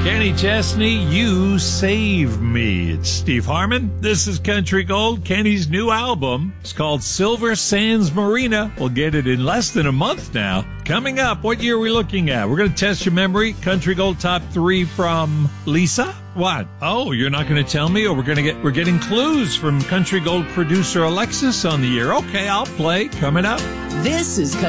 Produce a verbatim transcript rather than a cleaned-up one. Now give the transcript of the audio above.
Kenny Chesney, You Save Me. It's Steve Harmon. This is Country Gold, Kenny's new album. It's called Silver Sands Marina. We'll get it in less than a month now. Coming up, what year are we looking at? We're going to test your memory. Country Gold top three from Lisa. What? Oh, you're not going to tell me? Or we're going to get, we're getting clues from Country Gold producer Alexis on the year. Okay, I'll play. Coming up. This is